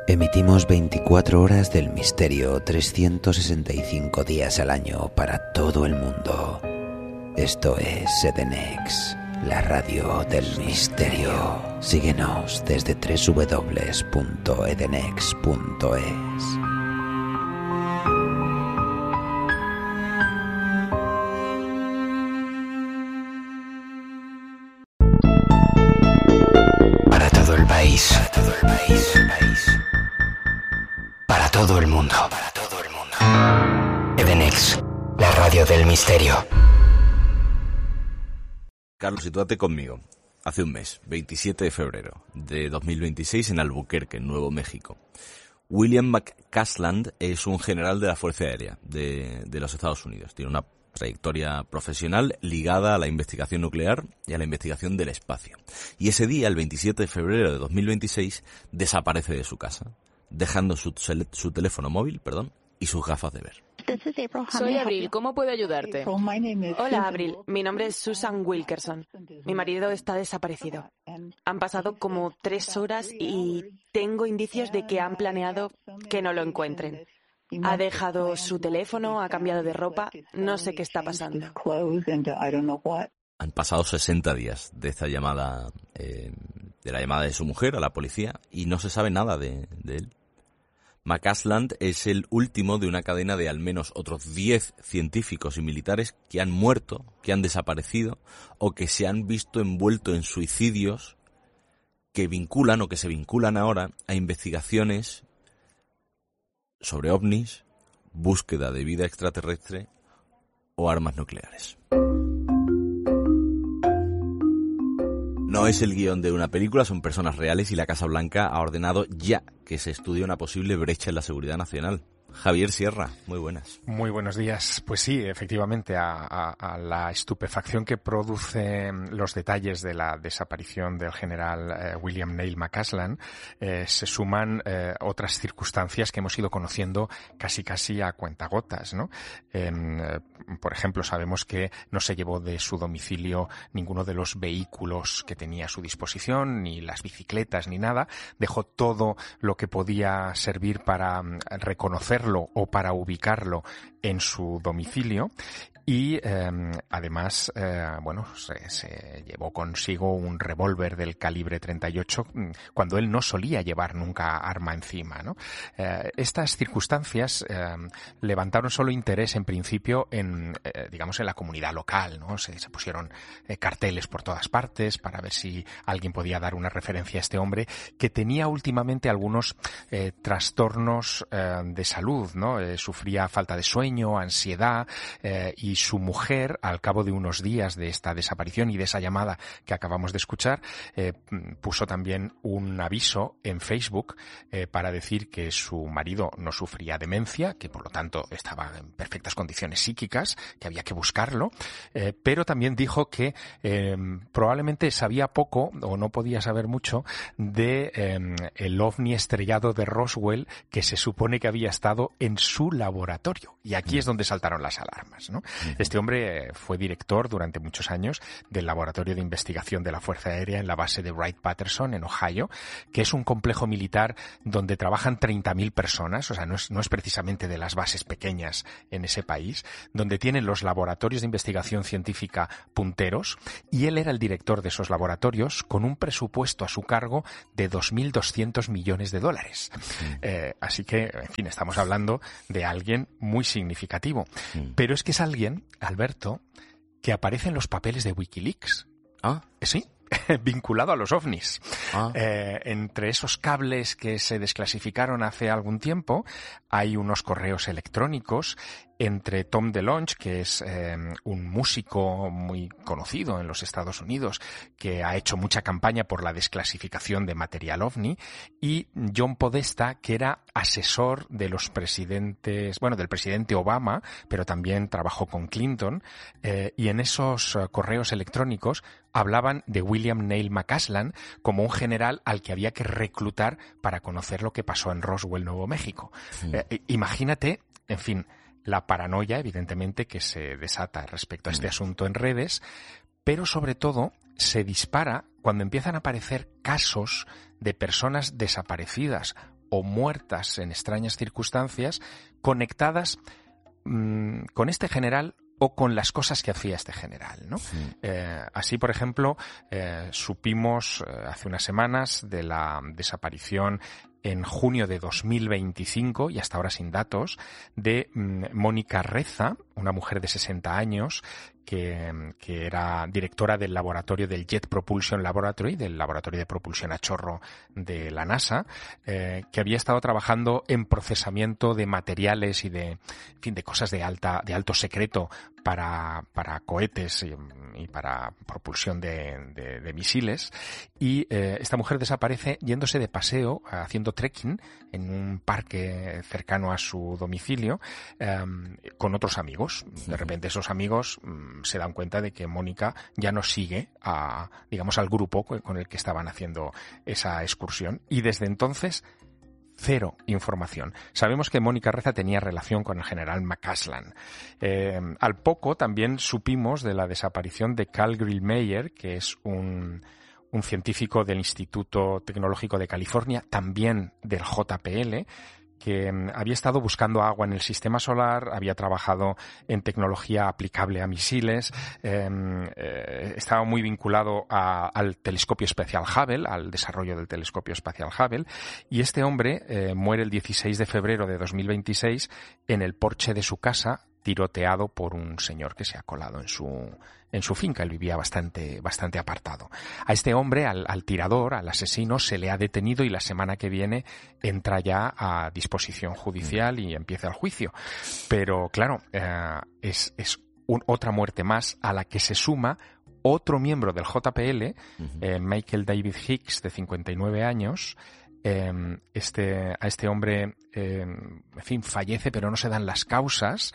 Emitimos 24 horas del misterio, 365 días al año para todo el mundo. Esto es Edenex, la radio del misterio. Síguenos desde www.edenex.es. Para todo el país. Para todo el mundo. Edenex, la radio del misterio. Carlos, sitúate conmigo. Hace un mes, 27 de febrero de 2026, en Albuquerque, en Nuevo México. William McCasland es un general de la Fuerza Aérea de los Estados Unidos. Tiene una trayectoria profesional ligada a la investigación nuclear y a la investigación del espacio. Y ese día, el 27 de febrero de 2026, desaparece de su casa, dejando su teléfono móvil, y sus gafas de ver. Soy Abril, ¿cómo puedo ayudarte? Hola, Abril. Mi nombre es Susan Wilkerson. Mi marido está desaparecido. Han pasado como 3 horas y tengo indicios de que han planeado que no lo encuentren. Ha dejado su teléfono, ha cambiado de ropa, no sé qué está pasando. Han pasado 60 días de esta llamada, de la llamada de su mujer a la policía, y no se sabe nada de él. McCasland es el último de una cadena de al menos otros 10 científicos y militares que han muerto, que han desaparecido o que se han visto envueltos en suicidios que vinculan o que se vinculan ahora a investigaciones sobre ovnis, búsqueda de vida extraterrestre o armas nucleares. No es el guión de una película, son personas reales y la Casa Blanca ha ordenado ya que se estudie una posible brecha en la seguridad nacional. Javier Sierra, muy buenas. Muy buenos días. Pues sí, efectivamente, a la estupefacción que producen los detalles de la desaparición del general William Neil McCasland, se suman otras circunstancias que hemos ido conociendo casi a cuentagotas, ¿no? Por ejemplo, sabemos que no se llevó de su domicilio ninguno de los vehículos que tenía a su disposición, ni las bicicletas, ni nada. Dejó todo lo que podía servir para reconocerlo o para ubicarlo en su domicilio. Y además, se llevó consigo un revólver del calibre 38 cuando él no solía llevar nunca arma encima, ¿no? Estas circunstancias levantaron solo interés en principio en la comunidad local, ¿no? Se pusieron carteles por todas partes para ver si alguien podía dar una referencia a este hombre que tenía últimamente algunos trastornos de salud, ¿no? Sufría falta de sueño, ansiedad y su mujer, al cabo de unos días de esta desaparición y de esa llamada que acabamos de escuchar, puso también un aviso en Facebook para decir que su marido no sufría demencia, que por lo tanto estaba en perfectas condiciones psíquicas, que había que buscarlo, pero también dijo que probablemente sabía poco o no podía saber mucho de el ovni estrellado de Roswell que se supone que había estado en su laboratorio. Y aquí es donde saltaron las alarmas, ¿no? Este hombre fue director durante muchos años del Laboratorio de Investigación de la Fuerza Aérea en la base de Wright-Patterson, en Ohio, que es un complejo militar donde trabajan 30.000 personas, o sea, no es precisamente de las bases pequeñas en ese país, donde tienen los laboratorios de investigación científica punteros, y él era el director de esos laboratorios con un presupuesto a su cargo de $2.200 millones. Así que, en fin, estamos hablando de alguien muy significativo. Pero es que es alguien, Alberto, que aparece en los papeles de Wikileaks. Sí, vinculado a los ovnis. Entre esos cables que se desclasificaron hace algún tiempo, hay unos correos electrónicos entre Tom DeLonge, que es un músico muy conocido en los Estados Unidos, que ha hecho mucha campaña por la desclasificación de material ovni, y John Podesta, que era asesor de los presidentes, del presidente Obama, pero también trabajó con Clinton, y en esos correos electrónicos hablaban de William Neil McCasland como un general al que había que reclutar para conocer lo que pasó en Roswell, Nuevo México. Imagínate, en fin, la paranoia, evidentemente, que se desata respecto a este asunto en redes, pero sobre todo se dispara cuando empiezan a aparecer casos de personas desaparecidas o muertas en extrañas circunstancias conectadas con este general o con las cosas que hacía este general, ¿no? Sí. Así, por ejemplo, supimos hace unas semanas de la desaparición en junio de 2025, y hasta ahora sin datos, de Mónica Reza, una mujer de 60 años, que era directora del laboratorio del Jet Propulsion Laboratory, del laboratorio de propulsión a chorro de la NASA, que había estado trabajando en procesamiento de materiales y de cosas de alto secreto para cohetes y para propulsión de misiles. Y esta mujer desaparece yéndose de paseo, haciendo trekking en un parque cercano a su domicilio, con otros amigos. De repente esos amigos se dan cuenta de que Mónica ya no sigue al grupo con el que estaban haciendo esa excursión, y desde entonces cero información. Sabemos que Mónica Reza tenía relación con el general McCasland. Al poco también supimos de la desaparición de Carl Grillmeyer, que es un científico del Instituto Tecnológico de California, también del JPL, que había estado buscando agua en el sistema solar, había trabajado en tecnología aplicable a misiles, estaba muy vinculado al telescopio espacial Hubble, al desarrollo del telescopio espacial Hubble, y este hombre muere el 16 de febrero de 2026 en el porche de su casa, tiroteado por un señor que se ha colado en su finca. Él vivía bastante apartado. A este hombre, al tirador, al asesino, se le ha detenido y la semana que viene entra ya a disposición judicial y empieza el juicio. Pero claro, es otra muerte más a la que se suma otro miembro del JPL, Michael David Hicks, de 59 años. A este hombre, fallece, pero no se dan las causas.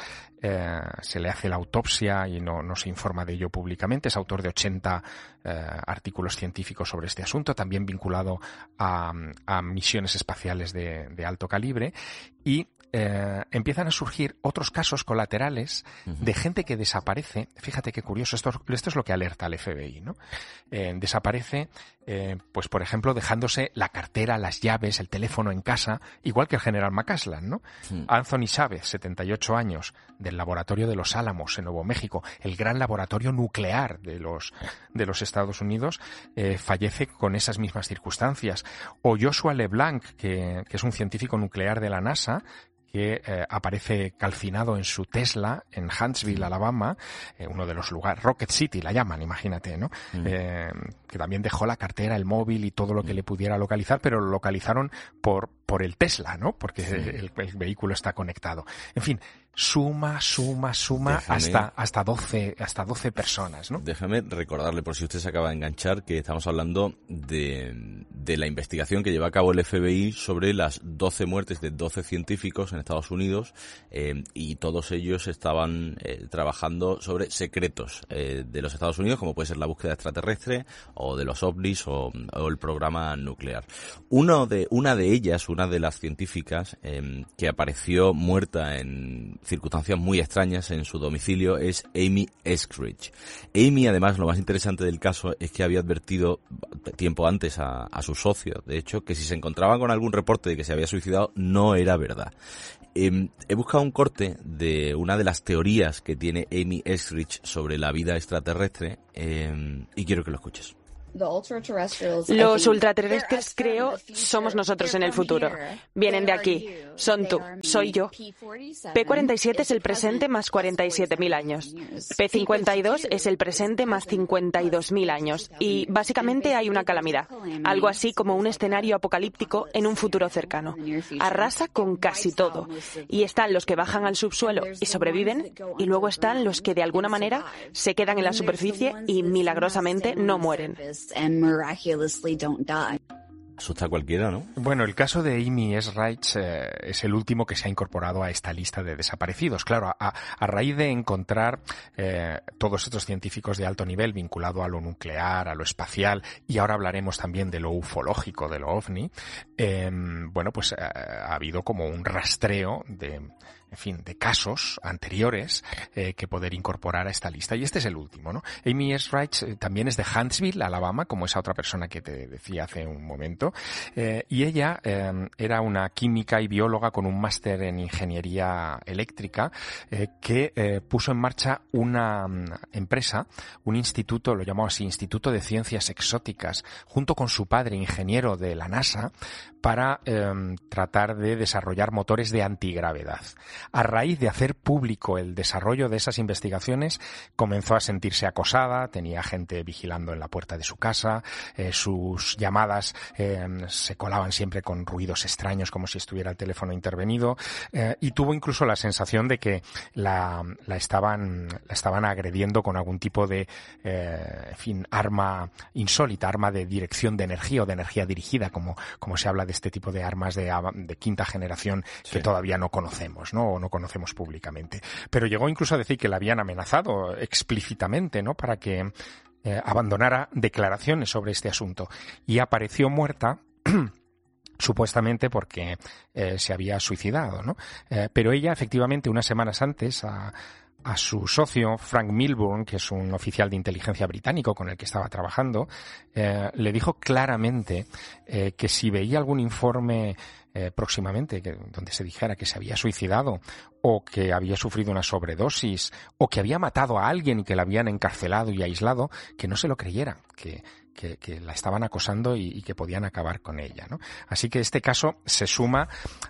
Se le hace la autopsia y no se informa de ello públicamente. Es autor de 80 artículos científicos sobre este asunto, también vinculado a misiones espaciales de alto calibre. Y empiezan a surgir otros casos colaterales de gente que desaparece. Fíjate qué curioso, esto es lo que alerta al FBI, ¿no? Desaparece, pues por ejemplo, dejándose la cartera, las llaves, el teléfono en casa, igual que el general McCasland, ¿no? Anthony Chávez, 78 años, del laboratorio de Los Álamos, en Nuevo México, el gran laboratorio nuclear de los Estados Unidos, fallece con esas mismas circunstancias. O Joshua LeBlanc, que es un científico nuclear de la NASA, que aparece calcinado en su Tesla en Huntsville, Alabama, uno de los lugares, Rocket City la llaman, imagínate, ¿no? Que también dejó la cartera, el móvil y todo lo que le pudiera localizar, pero lo localizaron por el Tesla, ¿no? Porque el vehículo está conectado. En fin, suma Déjame, hasta 12 personas, ¿no? Déjame recordarle, por si usted se acaba de enganchar, que estamos hablando de la investigación que lleva a cabo el FBI sobre las 12 muertes de 12 científicos en Estados Unidos, y todos ellos estaban trabajando sobre secretos de los Estados Unidos, como puede ser la búsqueda extraterrestre o de los ovnis o el programa nuclear. Una de ellas, una de las científicas que apareció muerta en circunstancias muy extrañas en su domicilio, es Amy Eskridge. Amy, además, lo más interesante del caso es que había advertido tiempo antes a sus socios, de hecho, que si se encontraban con algún reporte de que se había suicidado, no era verdad. He buscado un corte de una de las teorías que tiene Amy Eskridge sobre la vida extraterrestre, y quiero que lo escuches. Los ultraterrestres, creo, somos nosotros en el futuro. Vienen de aquí. Son tú. Soy yo. P-47 es el presente más 47.000 años. P-52 es el presente más 52.000 años. Y básicamente hay una calamidad. Algo así como un escenario apocalíptico en un futuro cercano. Arrasa con casi todo. Y están los que bajan al subsuelo y sobreviven. Y luego están los que de alguna manera se quedan en la superficie y milagrosamente no mueren. And miraculously don't die. Asusta a cualquiera, ¿no? Bueno, el caso de Amy Eskridge es el último que se ha incorporado a esta lista de desaparecidos. Claro, a raíz de encontrar todos estos científicos de alto nivel vinculado a lo nuclear, a lo espacial, y ahora hablaremos también de lo ufológico, de lo ovni, bueno, pues ha habido como un rastreo de de casos anteriores que poder incorporar a esta lista. Y este es el último, ¿no? Amy Easright también es de Huntsville, Alabama, como esa otra persona que te decía hace un momento. Y ella era una química y bióloga con un máster en ingeniería eléctrica que puso en marcha una empresa, un instituto, lo llamó así, Instituto de Ciencias Exóticas, junto con su padre, ingeniero de la NASA, para tratar de desarrollar motores de antigravedad. A raíz de hacer público el desarrollo de esas investigaciones, comenzó a sentirse acosada, tenía gente vigilando en la puerta de su casa, sus llamadas se colaban siempre con ruidos extraños como si estuviera el teléfono intervenido, y tuvo incluso la sensación de que la estaban agrediendo con algún tipo de arma insólita, arma de dirección de energía o de energía dirigida, como se habla de este tipo de armas de quinta generación que todavía no conocemos, ¿no? O no conocemos públicamente. Pero llegó incluso a decir que la habían amenazado explícitamente, ¿no? Para que abandonara declaraciones sobre este asunto. Y apareció muerta supuestamente porque se había suicidado, ¿no? Pero ella, efectivamente, unas semanas antes, a su socio, Frank Milburn, que es un oficial de inteligencia británico con el que estaba trabajando, le dijo claramente que si veía algún informe próximamente donde se dijera que se había suicidado o que había sufrido una sobredosis o que había matado a alguien y que la habían encarcelado y aislado, que no se lo creyera, que la estaban acosando y que podían acabar con ella, ¿no? Así que este caso se suma,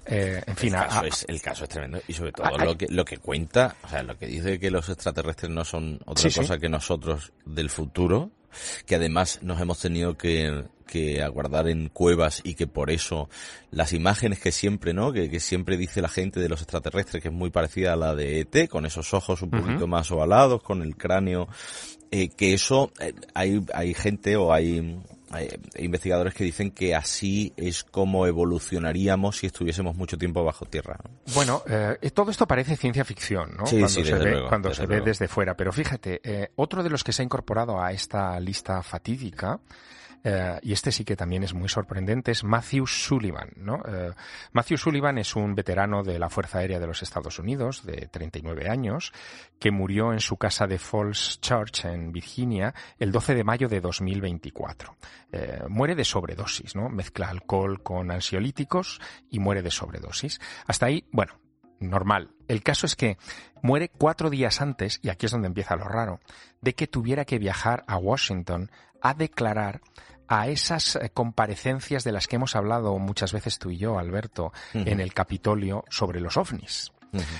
el caso es tremendo y sobre todo lo que cuenta, o sea, lo que dice que los extraterrestres no son otra cosa que nosotros del futuro, que además nos hemos tenido que aguardar en cuevas y que por eso las imágenes que siempre, ¿no? Que siempre dice la gente de los extraterrestres, que es muy parecida a la de ET, con esos ojos un poquito más ovalados, con el cráneo, que eso hay gente o hay investigadores que dicen que así es como evolucionaríamos si estuviésemos mucho tiempo bajo tierra, ¿no? Bueno, todo esto parece ciencia ficción, ¿no? Cuando se ve desde fuera. Pero fíjate, otro de los que se ha incorporado a esta lista fatídica, y este sí que también es muy sorprendente, es Matthew Sullivan, ¿no? Matthew Sullivan es un veterano de la Fuerza Aérea de los Estados Unidos, de 39 años, que murió en su casa de Falls Church, en Virginia, el 12 de mayo de 2024. Muere de sobredosis, ¿no? Mezcla alcohol con ansiolíticos y muere de sobredosis. Hasta ahí, bueno, normal. El caso es que muere 4 días antes, y aquí es donde empieza lo raro, de que tuviera que viajar a Washington a declarar a esas comparecencias de las que hemos hablado muchas veces tú y yo, Alberto, en el Capitolio sobre los ovnis.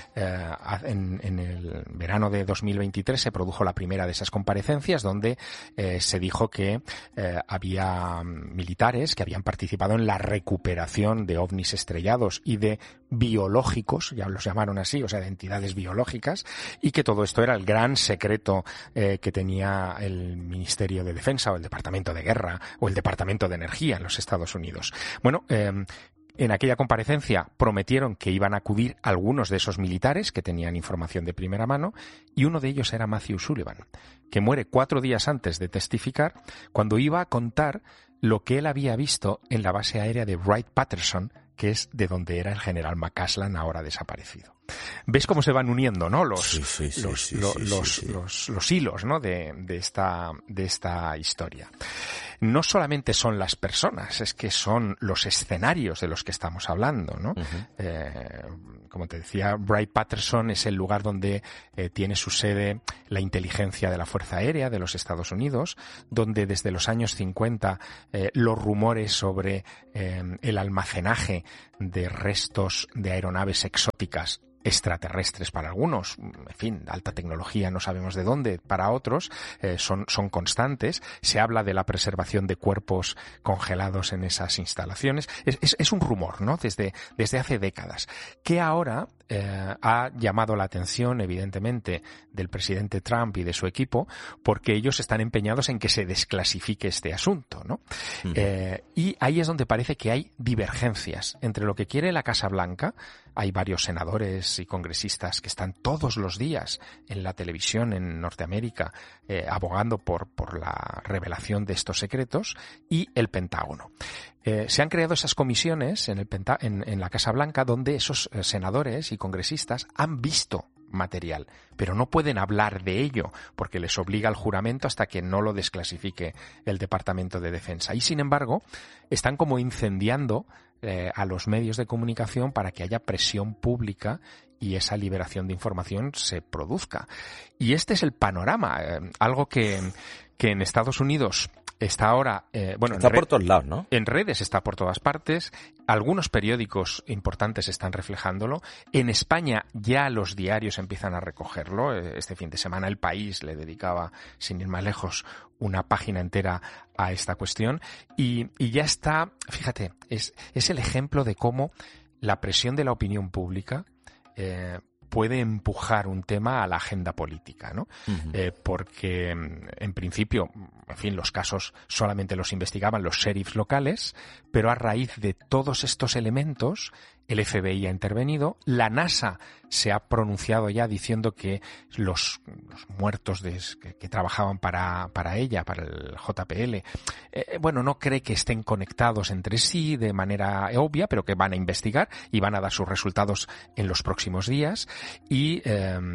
En el verano de 2023 se produjo la primera de esas comparecencias donde se dijo que había militares que habían participado en la recuperación de ovnis estrellados y de biológicos, ya los llamaron así, o sea, de entidades biológicas, y que todo esto era el gran secreto que tenía el Ministerio de Defensa o el Departamento de Guerra o el Departamento de Energía en los Estados Unidos. Bueno, en aquella comparecencia prometieron que iban a acudir algunos de esos militares que tenían información de primera mano, y uno de ellos era Matthew Sullivan, que muere 4 días antes de testificar, cuando iba a contar lo que él había visto en la base aérea de Wright-Patterson, que es de donde era el general McCasland, ahora desaparecido. ¿Ves cómo se van uniendo, ¿no? Los hilos, ¿no? de esta historia. No solamente son las personas, es que son los escenarios de los que estamos hablando, ¿no? Como te decía, Wright-Patterson es el lugar donde tiene su sede la inteligencia de la Fuerza Aérea de los Estados Unidos, donde desde los años 50 los rumores sobre el almacenaje de restos de aeronaves exóticas extraterrestres para algunos, en fin, alta tecnología, no sabemos de dónde, para otros, son constantes. Se habla de la preservación de cuerpos congelados en esas instalaciones. Es un rumor, ¿no? Desde hace décadas, que ahora ha llamado la atención, evidentemente, del presidente Trump y de su equipo, porque ellos están empeñados en que se desclasifique este asunto, ¿no? Y ahí es donde parece que hay divergencias entre lo que quiere la Casa Blanca. Hay varios senadores y congresistas que están todos los días en la televisión en Norteamérica abogando por la revelación de estos secretos, y el Pentágono. Se han creado esas comisiones en la Casa Blanca donde esos senadores y congresistas han visto material, pero no pueden hablar de ello porque les obliga el juramento hasta que no lo desclasifique el Departamento de Defensa. Y sin embargo, están como incendiando a los medios de comunicación para que haya presión pública y esa liberación de información se produzca. Y este es el panorama, algo que en Estados Unidos está ahora... está por todos lados, ¿no? En redes está por todas partes. Algunos periódicos importantes están reflejándolo. En España ya los diarios empiezan a recogerlo. Este fin de semana El País le dedicaba, sin ir más lejos, una página entera a esta cuestión. Y ya está, fíjate, es el ejemplo de cómo la presión de la opinión pública puede empujar un tema a la agenda política, ¿no? Uh-huh. Porque, en principio, en fin, los casos solamente los investigaban los sheriffs locales, pero a raíz de todos estos elementos, el FBI ha intervenido, la NASA se ha pronunciado ya diciendo que los muertos que trabajaban para ella, para el JPL, no cree que estén conectados entre sí de manera obvia, pero que van a investigar y van a dar sus resultados en los próximos días. Y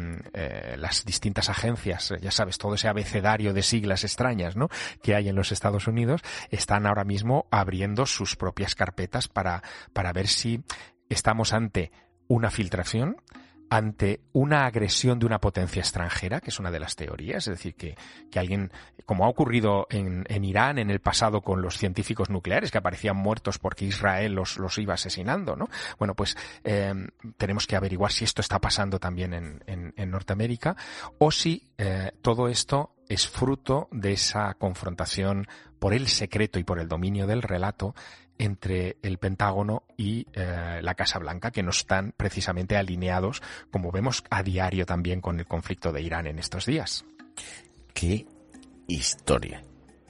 las distintas agencias, ya sabes, todo ese abecedario de siglas extrañas, ¿no?, que hay en los Estados Unidos, están ahora mismo abriendo sus propias carpetas para ver si estamos ante una filtración, ante una agresión de una potencia extranjera, que es una de las teorías, es decir, que alguien, como ha ocurrido en Irán en el pasado con los científicos nucleares que aparecían muertos porque Israel los iba asesinando, ¿no? Bueno, pues tenemos que averiguar si esto está pasando también en Norteamérica o si todo esto es fruto de esa confrontación por el secreto y por el dominio del relato entre el Pentágono y la Casa Blanca, que no están precisamente alineados, como vemos a diario también con el conflicto de Irán en estos días. ¡Qué historia!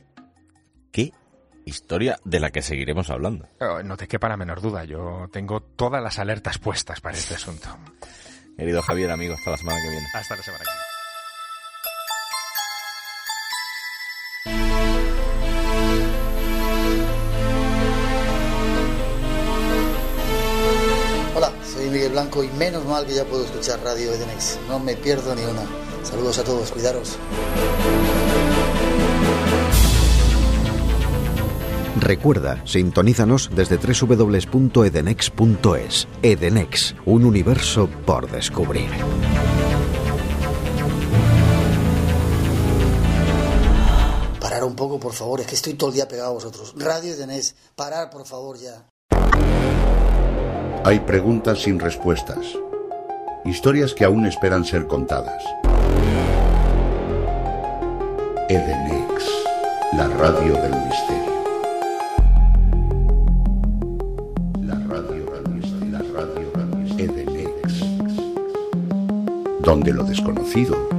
¡Qué historia de la que seguiremos hablando! No te quepa la menor duda, yo tengo todas las alertas puestas para este asunto. Querido Javier, amigo, hasta la semana que viene. Hasta la semana que viene. Hola, soy Miguel Blanco y menos mal que ya puedo escuchar Radio Edenex. No me pierdo ni una. Saludos a todos, cuidaros. Recuerda, sintonízanos desde www.edenex.es. Edenex, un universo por descubrir. Parar un poco, por favor, es que estoy todo el día pegado a vosotros. Radio Edenex, parar, por favor, ya. Hay preguntas sin respuestas, historias que aún esperan ser contadas. Edenex, la radio del misterio. La radio del misterio. Edenex, donde lo desconocido